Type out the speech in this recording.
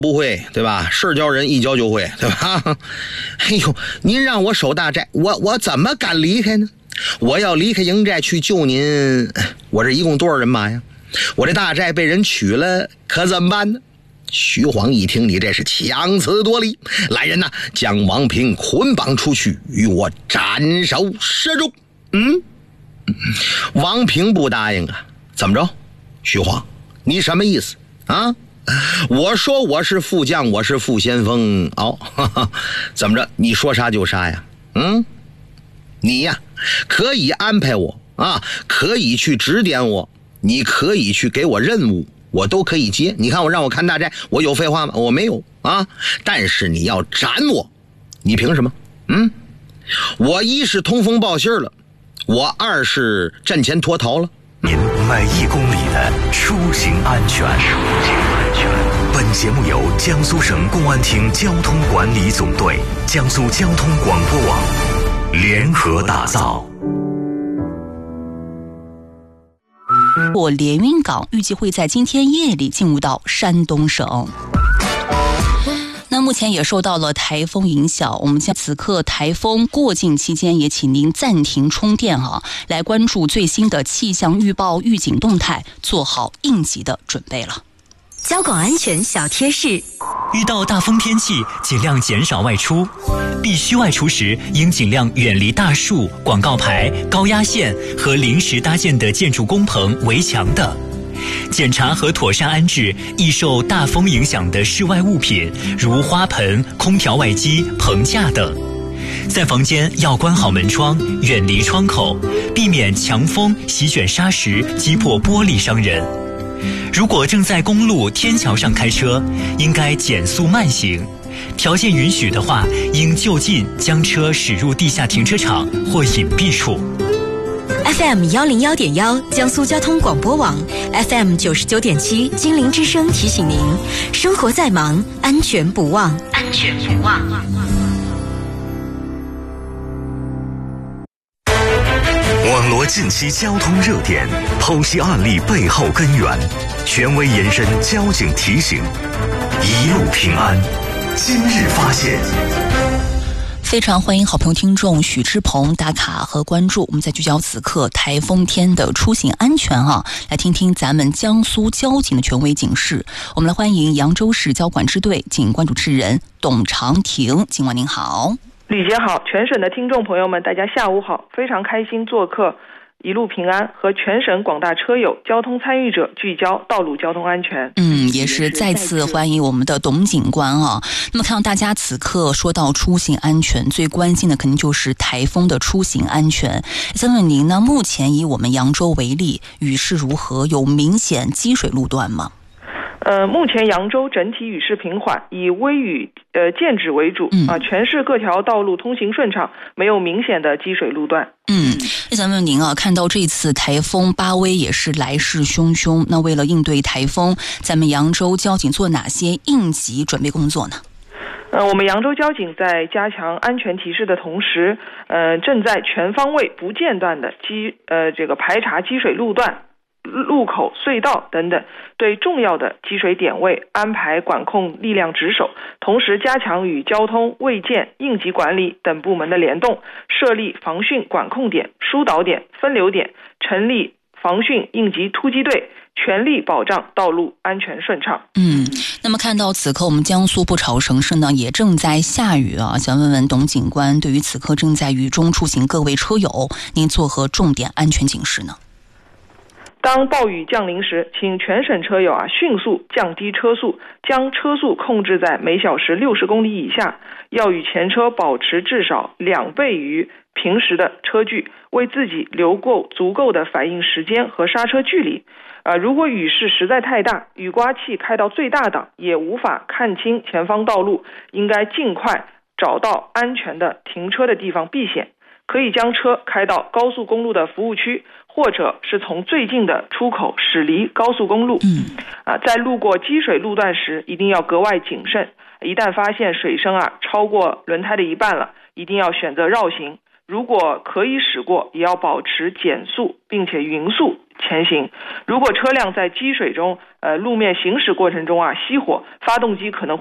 不会，对吧？事教人一教就会，对吧？哎呦，您让我守大寨，我怎么敢离开呢？我要离开营寨去救您，我这一共多少人马呀？我这大寨被人取了，可怎么办呢？徐晃一听，你这是强词夺理，来人呐，将王平捆绑出去，与我斩首示众。王平不答应啊，怎么着？徐晃，你什么意思啊？我说我是副将，我是副先锋，怎么着？你说杀就杀呀？你呀，可以安排我啊，可以去指点我，你可以去给我任务，我都可以接。你看我让我看大寨，我有废话吗？我没有啊。但是你要斩我，你凭什么？我一是通风报信了，我二是阵前脱逃了。 您每1公里的出行安全。本节目由江苏省公安厅交通管理总队、江苏交通广播网联合打造。 连云港预计会在今天夜里进入到山东省。那目前也受到了台风影响，我们将此刻台风过境期间也请您暂停充电来关注最新的气象预报预警动态，做好应急的准备了。 交广安全小贴士： 遇到大风天气，尽量减少外出。必须外出时，应尽量远离大树、广告牌、高压线和临时搭建的建筑工棚、围墙等。检查和妥善安置易受大风影响的室外物品，如花盆、空调外机、棚架等。在房间要关好门窗，远离窗口，避免强风席卷砂石击破玻璃伤人。如果正在公路、天桥上开车，应该减速慢行。条件允许的话，应就近将车驶入地下停车场或隐蔽处。 FM 101.1江苏交通广播网 FM 99.7金陵之声提醒您：生活再忙，安全不忘，安全不忘。 网罗近期交通热点，剖析案例背后根源，权威延伸交警提醒，一路平安。今日发现。 非常欢迎好朋友听众许志鹏打卡和关注，我们在聚焦此刻台风天的出行安全来听听咱们江苏交警的权威警示。我们来欢迎扬州市交管支队警官主持人董长婷。警官您好。 吕姐好，全省的听众朋友们大家下午好，非常开心做客一路平安，和全省广大车友、交通参与者聚焦道路交通安全。 也是再次欢迎我们的董警官那么看到大家此刻说到出行安全，最关心的肯定就是台风的出行安全。想问您呢，目前以我们扬州为例，雨势如何？有明显积水路段吗？ 目前扬州整体雨势平缓，以微雨间止为主全市各条道路通行顺畅，没有明显的积水路段。 那想问您看到这次台风巴威也是来势汹汹，那为了应对台风，咱们扬州交警做哪些应急准备工作呢？ 我们扬州交警在加强安全提示的同时，正在全方位不间断的排查积水路段、路口、隧道等等，对重要的积水点位安排管控力量值守，同时加强与交通、卫健、应急管理等部门的联动，设立防汛管控点、疏导点、分流点，成立防汛应急突击队，全力保障道路安全顺畅。 那么看到此刻我们江苏不少城市呢也正在下雨想问问董警官，对于此刻正在雨中出行各位车友，您作何重点安全警示呢？ 当暴雨降临时，请全省车友迅速降低车速，将车速控制在每小时60公里以下，要与前车保持至少2倍于平时的车距，为自己留够足够的反应时间和刹车距离。如果雨势实在太大，雨刮器开到最大档也无法看清前方道路，应该尽快找到安全的停车的地方避险，可以将车开到高速公路的服务区，或者是从最近的出口驶离高速公路。在路过积水路段时，一定要格外谨慎，一旦发现水深超过轮胎的一半了，一定要选择绕行。 如果可以驶过，也要保持减速，并且匀速前行。如果车辆在积水中路面行驶过程中熄火，发动机可能